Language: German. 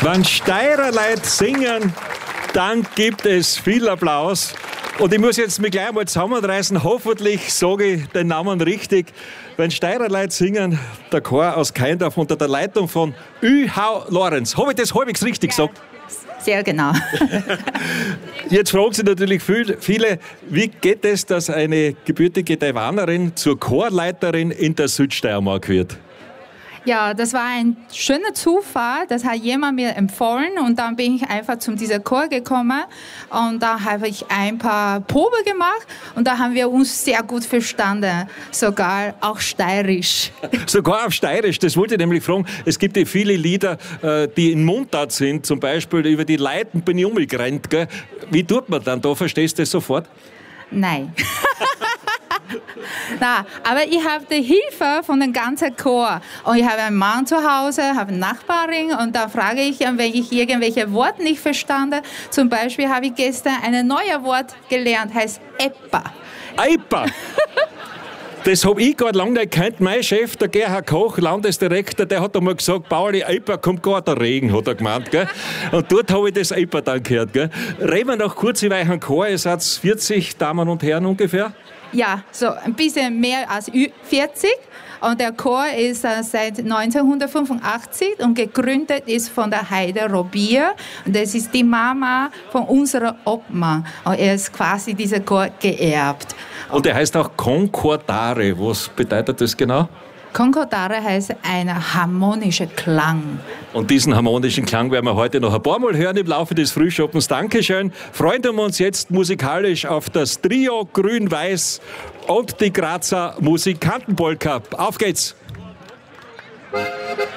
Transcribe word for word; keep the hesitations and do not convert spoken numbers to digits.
Wenn Steirer Leute singen, dann gibt es viel Applaus. Und ich muss jetzt mich gleich mal zusammenreißen. Hoffentlich sage ich den Namen richtig. Wenn Steirer Leute singen, der Chor aus Kaindorf unter der Leitung von Ü H Lorenz. Habe ich das halbwegs richtig Ja, gesagt? sehr genau. Jetzt fragen sich natürlich viele, wie geht es, dass eine gebürtige Taiwanerin zur Chorleiterin in der Südsteiermark wird? Ja, das war ein schöner Zufall. Das hat jemand mir empfohlen und dann bin ich einfach zu diesem Chor gekommen und da habe ich ein paar Probe gemacht und da haben wir uns sehr gut verstanden, sogar auch steirisch. Sogar auf Steirisch, das wollte ich nämlich fragen. Es gibt ja viele Lieder, die in Mundart sind, zum Beispiel über die Leiten bin ich umgerannt. Gell? Wie tut man dann da? Verstehst du das sofort? Nein. Na, aber ich habe die Hilfe von dem ganzen Chor. Und ich habe einen Mann zu Hause, habe eine Nachbarin und da frage ich, wenn ich irgendwelche Worte nicht verstanden. Zum Beispiel habe ich gestern ein neues Wort gelernt, heißt Epa. Epa! Das habe ich gerade lange nicht gekannt. Mein Chef, der Gerhard Koch, Landesdirektor, der hat einmal gesagt, Pauli, Epa, kommt gerade der Regen, hat er gemeint. Gell? Und dort habe ich das Epa dann gehört. Gell? Reden wir noch kurz über euren Chor. Ihr seid vierzig Damen und Herren ungefähr? Ja, so ein bisschen mehr als vierzig. Und der Chor ist äh, seit neunzehnhundertfünfundachtzig und gegründet ist von der Heide Robier. Und das ist die Mama von unserer Obmann. Und er ist quasi dieser Chor geerbt. Und er heißt auch Concordare. Was bedeutet das genau? Concordare heißt ein harmonischer Klang. Und diesen harmonischen Klang werden wir heute noch ein paar Mal hören im Laufe des Frühschoppens. Dankeschön. Freuen wir uns jetzt musikalisch auf das Trio Grün-Weiß und die Grazer Musikantenpolka. Auf geht's!